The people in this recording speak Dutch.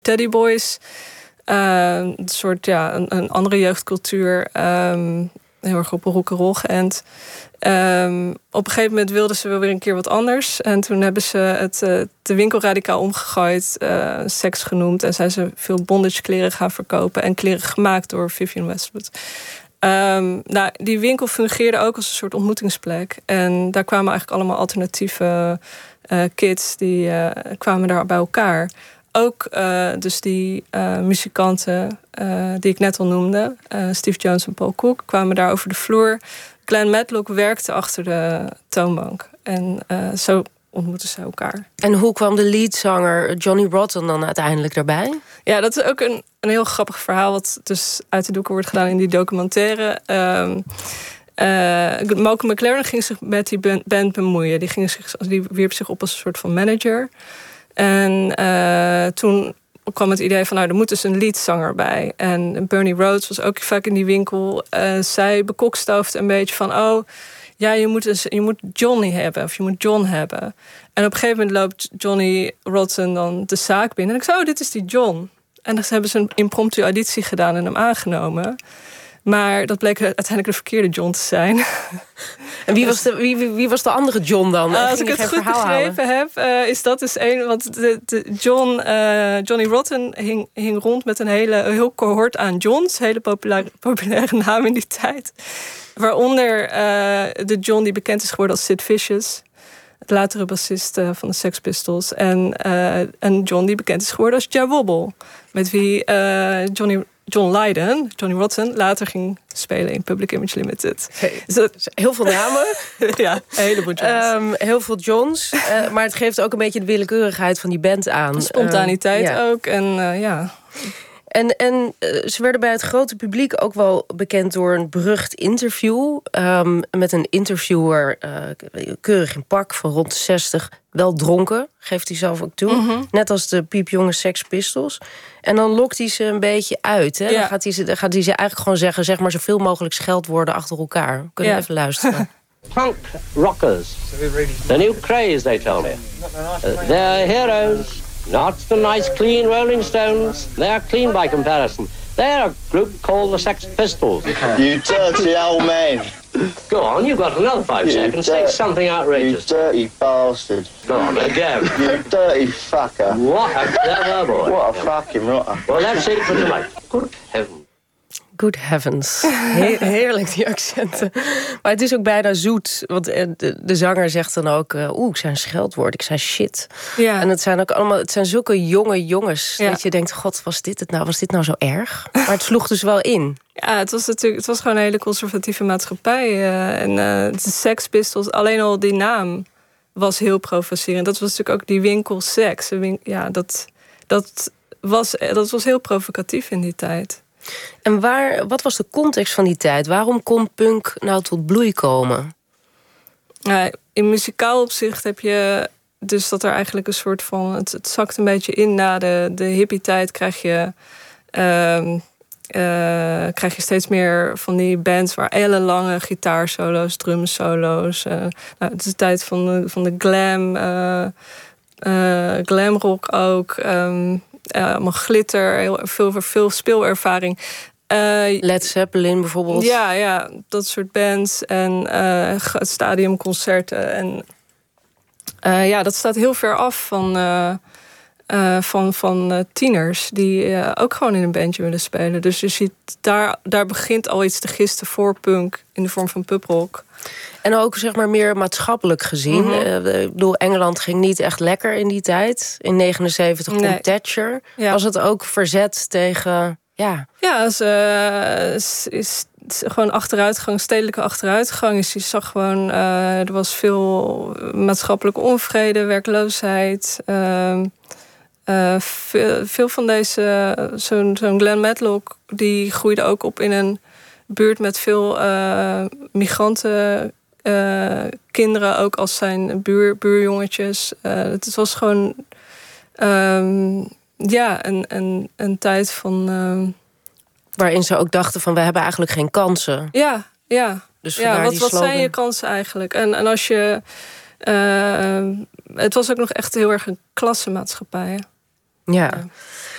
Teddy Boys. Een soort, een andere jeugdcultuur. Heel erg op rock'n'roll geënt. Op een gegeven moment wilden ze wel weer een keer wat anders. En toen hebben ze de winkel radicaal omgegooid. Seks genoemd. En zijn ze veel bondage kleren gaan verkopen. En kleren gemaakt door Vivienne Westwood. Die winkel fungeerde ook als een soort ontmoetingsplek. En daar kwamen eigenlijk allemaal alternatieve kids. Die kwamen daar bij elkaar. Ook dus die muzikanten die ik net al noemde. Steve Jones en Paul Cook kwamen daar over de vloer. Glenn Matlock werkte achter de toonbank. En zo ontmoetten ze elkaar. En hoe kwam de leadzanger Johnny Rotten dan uiteindelijk daarbij? Ja, dat is ook een heel grappig verhaal... wat dus uit de doeken wordt gedaan in die documentaire. Malcolm McLaren ging zich met die band bemoeien. Die wierp zich op als een soort van manager. En toen kwam het idee van... er moet dus een leadzanger bij. En Bernie Rhodes was ook vaak in die winkel. Zij bekokstoofde een beetje van... ja, je moet Johnny hebben of je moet John hebben. En op een gegeven moment loopt Johnny Rotten dan de zaak binnen. En ik zei, dit is die John. En dan hebben ze een impromptu auditie gedaan en hem aangenomen. Maar dat bleek uiteindelijk de verkeerde John te zijn. En wie was de andere John dan? Als ik het goed begrepen heb, is dat dus één... Want Johnny Rotten hing rond met een heel cohort aan Johns. Hele populaire naam in die tijd. Waaronder de John die bekend is geworden als Sid Vicious. Het latere bassist van de Sex Pistols. En John die bekend is geworden als Jah Wobble. Met wie John Lydon, Johnny Rotten, later ging spelen in Public Image Limited. Heel veel namen. Ja, een heleboel Johns. Heel veel Johns. Maar het geeft ook een beetje de willekeurigheid van die band aan. De spontaniteit ook. En En ze werden bij het grote publiek ook wel bekend door een berucht interview. Met een interviewer, keurig in pak, van rond de 60. Wel dronken, geeft hij zelf ook toe. Mm-hmm. Net als de piepjonge Sex Pistols. En dan lokt hij ze een beetje uit. Hè? Ja. Dan gaat hij ze eigenlijk gewoon zeggen... zeg maar zoveel mogelijk scheldwoorden achter elkaar. Kunnen we even luisteren. Punk rockers. The new craze, they tell me. They're heroes. Not the nice, clean Rolling Stones. They're clean by comparison. They're a group called the Sex Pistols. You dirty old man. Go on, you've got another 5 seconds. Say something outrageous. You dirty bastard. Go on, again. You dirty fucker. What a clever boy. What a fucking rotter. Well, that's it for tonight. Good heavens. Good heavens. Heerlijk, die accenten. Maar het is ook bijna zoet. Want de zanger zegt dan ook... ik zei een scheldwoord, ik zei shit. Ja. En het zijn zulke jonge jongens... dat je denkt, god, was dit nou zo erg? Maar het sloeg dus wel in. Ja, het was gewoon een hele conservatieve maatschappij. De Sex Pistols, alleen al die naam was heel provocerend. Dat was natuurlijk ook die winkel Sex. Dat was heel provocatief in die tijd. En wat was de context van die tijd? Waarom kon punk nou tot bloei komen? In muzikaal opzicht heb je dus dat er eigenlijk een soort van... Het zakt een beetje in na de hippie-tijd. Krijg je steeds meer van die bands... waar ellenlange gitaarsolo's, drumsolo's... het is de tijd van de glam... glamrock ook... allemaal glitter, veel speelervaring. Led Zeppelin bijvoorbeeld. Ja, dat soort bands en stadiumconcerten. En dat staat heel ver af van tieners die ook gewoon in een bandje willen spelen. Dus je ziet, daar begint al iets te gisten voor punk in de vorm van puprock. En ook zeg maar meer maatschappelijk gezien. Mm-hmm. Ik bedoel, Engeland ging niet echt lekker in die tijd. In 1979 komt Thatcher. Ja. Was het ook verzet tegen... Ja, is gewoon achteruitgang, stedelijke achteruitgang. Je zag gewoon, er was veel maatschappelijke onvrede, werkloosheid. Veel van deze, zo'n Glenn Matlock, die groeide ook op in een buurt met veel migranten. Kinderen ook als zijn buurjongetjes. Het was gewoon een tijd van... waarin ze ook dachten van, we hebben eigenlijk geen kansen. Ja. Dus wat zijn je kansen eigenlijk? En als je... het was ook nog echt heel erg een klassenmaatschappij. Ja.